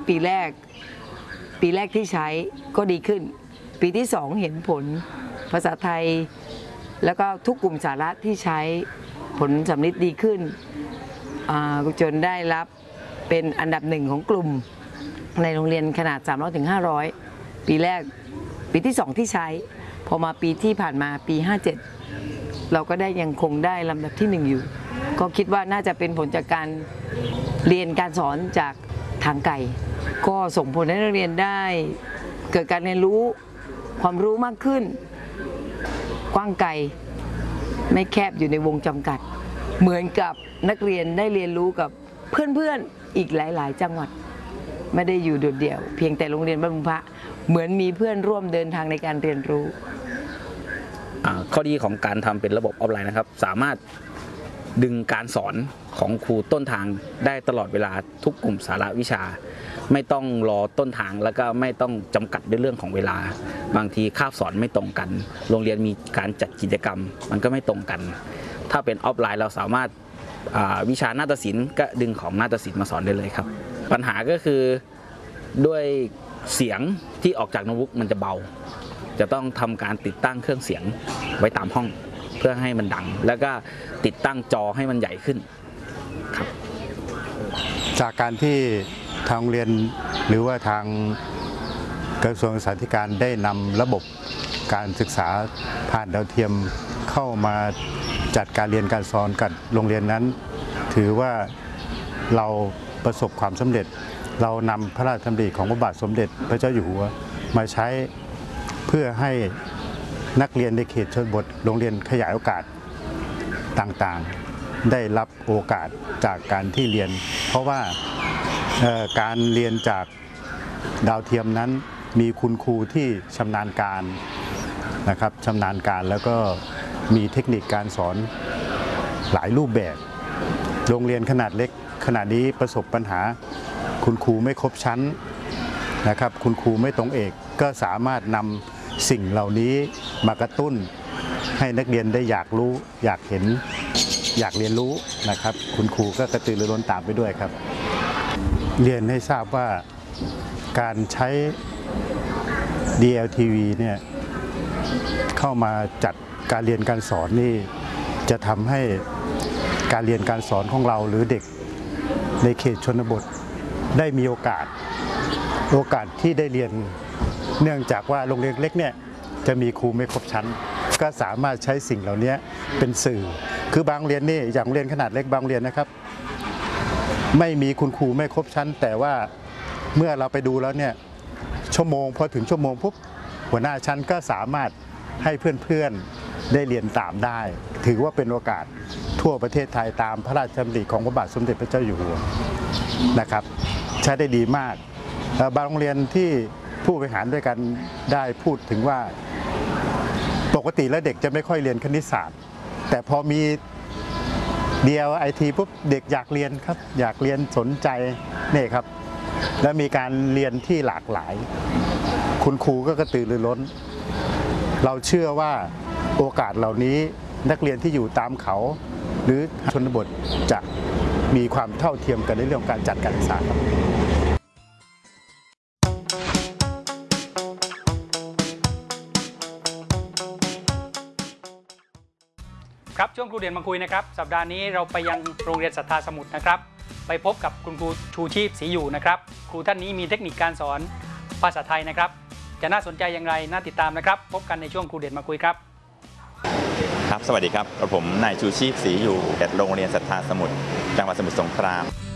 ปีแรกที่ใช้ก็ดีขึ้นปีที่2เห็นผลภาษาไทยแล้วก็ทุกกลุ่มสาระที่ใช้ผลสำลิดดีขึ้นจนได้รับเป็นอันดับ1ของกลุ่มในโรงเรียนขนาด300 ถึง 500ปีแรกปีที่2ที่ใช้พอมาปีที่ผ่านมาปี57เราก็ได้ยังคงได้ลำดับที่1อยู่ก็คิดว่าน่าจะเป็นผลจากการเรียนการสอนจากทางไกลก็ส่งผลให้นักเรียนได้เกิดการเรียนรู้ความรู้มากขึ้นกว้างไกลไม่แคบอยู่ในวงจำกัดเหมือนกับนักเรียนได้เรียนรู้กับเพื่อนๆอีกหลายๆจังหวัดไม่ได้อยู่โดดเดี่ยวเพียงแต่โรงเรียนบ้านบุงพระเหมือนมีเพื่อนร่วมเดินทางในการเรียนรู้ข้อดีของการทำเป็นระบบออนไลน์นะครับสามารถดึงการสอนของครูต้นทางได้ตลอดเวลาทุกกลุ่มสาระวิชาไม่ต้องรอต้นทางแล้วก็ไม่ต้องจำกัดในเรื่องของเวลาบางทีคาบสอนไม่ตรงกันโรงเรียนมีการจัดกิจกรรมมันก็ไม่ตรงกันถ้าเป็นออฟไลน์เราสามารถวิชานาฏศิลป์ก็ดึงของนาฏศิลป์มาสอนได้เลยครับปัญหาก็คือด้วยเสียงที่ออกจากโน้ตบุ๊กมันจะเบาจะต้องทำการติดตั้งเครื่องเสียงไว้ตามห้องเพื่อให้มันดังแล้วก็ติดตั้งจอให้มันใหญ่ขึ้นครับจากการที่ทางโรงเรียนหรือว่าทางกระทรวงศึกษาธิการได้นำระบบการศึกษาผ่านดาวเทียมเข้ามาจัดการเรียนการสอนกับโรงเรียนนั้นถือว่าเราประสบความสำเร็จเรานำพระราชดำริของพระบาทสมเด็จพระเจ้าอยู่หัวมาใช้เพื่อให้นักเรียนในเขตชนบทโรงเรียนขยายโอกาสต่างๆได้รับโอกาสจากการที่เรียนเพราะว่าการเรียนจากดาวเทียมนั้นมีคุณครูที่ชำนาญการนะครับชำนาญการแล้วก็มีเทคนิคการสอนหลายรูปแบบโรงเรียนขนาดเล็กขณะนี้ประสบปัญหาคุณครูไม่ครบชั้นนะครับคุณครูไม่ตรงเอกก็สามารถนำสิ่งเหล่านี้มากระตุ้นให้นักเรียนได้อยากรู้อยากเห็นอยากเรียนรู้นะครับคุณครูก็กระตือรือร้นตามไปด้วยครับเรียนให้ทราบว่าการใช้ DLTV เนี่ยเข้ามาจัดการเรียนการสอนนี่จะทำให้การเรียนการสอนของเราหรือเด็กในเขตชนบทได้มีโอกาสที่ได้เรียนเนื่องจากว่าโรงเรียนเล็กเนี่ยจะมีครูไม่ครบชั้นก็สามารถใช้สิ่งเหล่านี้เป็นสื่อคือบางเรียนนี่อย่างเรียนขนาดเล็กบางเรียนนะครับไม่มีคุณครูไม่ครบชั้นแต่ว่าเมื่อเราไปดูแล้วเนี่ยชั่วโมงพอถึงชั่วโมงปุ๊บหัวหน้าชั้นก็สามารถให้เพื่อนๆได้เรียนตามได้ถือว่าเป็นโอกาสทั่วประเทศไทยตามพระราชดำริของพระบาทสมเด็จพระเจ้าอยู่หัวนะครับใช้ได้ดีมากบางโรงเรียนที่ผู้บริหารด้วยกันได้พูดถึงว่าปกติแล้วเด็กจะไม่ค่อยเรียนคณิตศาสตร์แต่พอมี DLIT ปุ๊บเด็กอยากเรียนครับอยากเรียนสนใจนี่ครับและมีการเรียนที่หลากหลายคุณครูก็กระตือรือร้นเราเชื่อว่าโอกาสเหล่านี้นักเรียนที่อยู่ตามเขาหรือชนบทจะมีความเท่าเทียมกันในเรื่องการจัดการศึกษาครับช่วงครูเรียนมาคุยนะครับสัปดาห์นี้เราไปยังโรงเรียนศรัทธาสมุทรนะครับไปพบกับคุณครูชูชีพศรีอยู่นะครับครูท่านนี้มีเทคนิคการสอนภาษาไทยนะครับจะน่าสนใจอย่างไรน่าติดตามนะครับพบกันในช่วงครูเรียนมาคุยครับครับสวัสดีครับผมนายชูชีพศรีอยู่โรงเรียนศรัทธาสมุทรจังหวัดสมุทรสงคราม